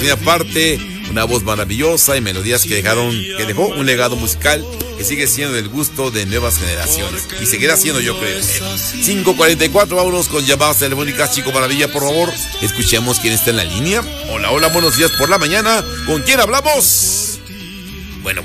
extraordinaria parte, una voz maravillosa y melodías que dejó un legado musical que sigue siendo del gusto de nuevas generaciones. Y seguirá siendo, yo creo. 5:44, vámonos con llamadas telefónicas, Chico Maravilla, por favor. Escuchemos quién está en la línea. Hola, hola, buenos días por la mañana. ¿Con quién hablamos? Bueno,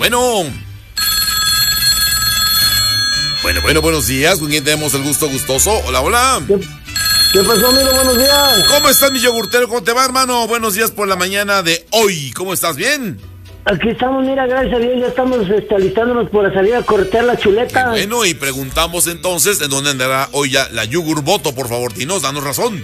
buenos días. ¿Con quién tenemos el gusto gustoso? Hola, hola. ¿Qué pasó, amigo? Buenos días. ¿Cómo estás, mi yogurtero? ¿Cómo te va, hermano? Buenos días por la mañana de hoy. ¿Cómo estás? ¿Bien? Aquí estamos, mira, gracias a Dios, ya estamos alistándonos para salir a corretear la chuleta. Bueno, y preguntamos entonces, ¿en dónde andará hoy ya la Yogurboto? Por favor, dinos, danos razón.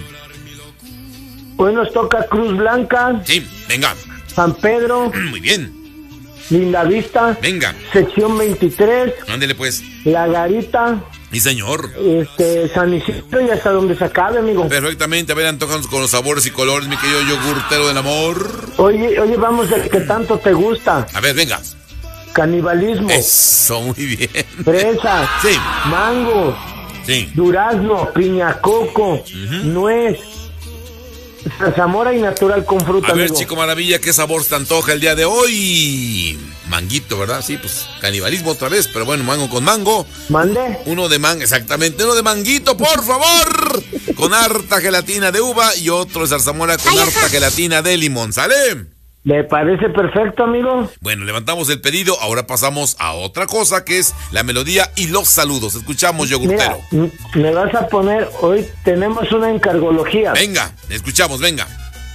Hoy nos toca Cruz Blanca. Sí, venga. San Pedro. Muy bien. Lindavista. Venga. Sección 23. Ándele, pues. La Garita. Sí, señor. San Isidro y hasta donde se acabe, amigo. Perfectamente, a ver, antójanos con los sabores y colores, mi querido yogurtero del amor. Oye, vamos al que tanto te gusta. A ver, venga. Canibalismo. Eso, muy bien. Fresas. Sí. Mango. Sí. Durazno, piña coco, nuez. Zarzamora y natural con fruta. A ver, amigo. Chico Maravilla, ¿qué sabor te antoja el día de hoy? Manguito, ¿verdad? Sí, pues canibalismo otra vez, pero bueno, mango con mango. ¿Mande? Uno de mango, exactamente, uno de manguito, por favor. Con harta gelatina de uva y otro de zarzamora con harta gelatina de limón, ¿sale? Me parece perfecto, amigo. Bueno, levantamos el pedido, ahora pasamos a otra cosa que es la melodía y los saludos. Escuchamos, yogurtero. Mira, me vas a poner, hoy tenemos una encargología. Venga, escuchamos, venga.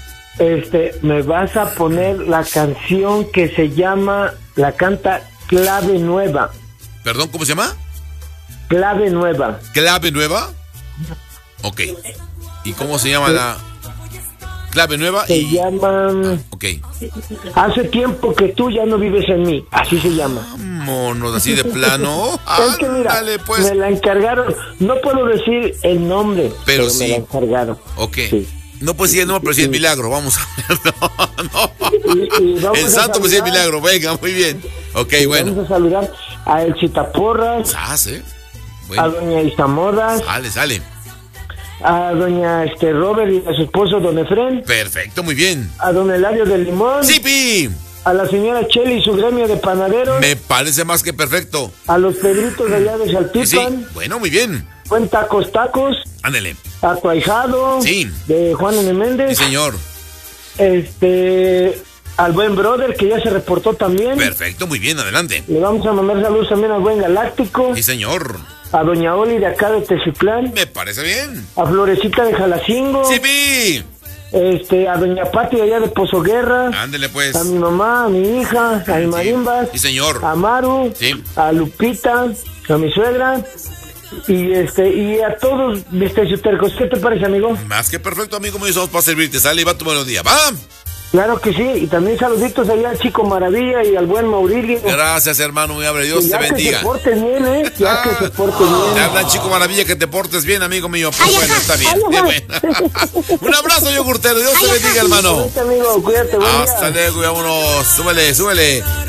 Me vas a poner la canción que se llama, la canta Clave Nueva. ¿Perdón, cómo se llama? Clave Nueva. ¿Clave Nueva? Ok. ¿Y cómo se llama la Clave Nueva? Se llama... Ok. Hace tiempo que tú ya no vives en mí. Así se llama. Monos, así de plano. Es que mira, Dale, pues. me la encargaron. No puedo decir el nombre, pero sí. me la encargaron. Ok. Sí. No puedes decir el nombre, pero sí el milagro. Vamos a ver. No. El santo, pues sí el milagro. Venga, muy bien. Ok, bueno. Vamos a saludar a El Chitaporras. Bueno. A doña Isamora. Sale. A doña Robert y a su esposo don Efrén. Perfecto, muy bien. A don Eladio del Limón. ¡Sí, pi! A la señora Cheli y su gremio de panaderos. Me parece más que perfecto. A los Pedritos de allá de Saltipan. Sí, bueno, muy bien. Buen Tacos. Ándele. A tu ahijado. Sí. De Juan N. Méndez. Sí, señor. Al buen brother que ya se reportó también. Perfecto, muy bien, adelante. Le vamos a mandar saludos también al buen Galáctico. Sí, señor. A doña Oli de acá de Teciutlán. Me parece bien. A Florecita de Jalacingo. Sí, pi. A doña Pati de allá de Pozo Guerra. Ándele, pues. A mi mamá, a mi hija, a mi Marimbas. Sí, señor. A Maru. Sí. A Lupita, a mi suegra. Y a todos mis teciutercos. ¿Qué te parece, amigo? Más que perfecto, amigo mío, somos para servirte. Sale y va tu melodía. ¡Va! Claro que sí, y también saluditos allá al Chico Maravilla y al buen Maurilio. Gracias, hermano, muy amable. Dios te bendiga. Que se porte bien, ya que se porte bien. Te habla Chico Maravilla, que te portes bien, amigo mío. Pues bueno, está bien. Un abrazo, yogurtero. Dios te bendiga, hermano. Cuídate, amigo, cuídate, buen día. Hasta luego, vámonos. Súbele.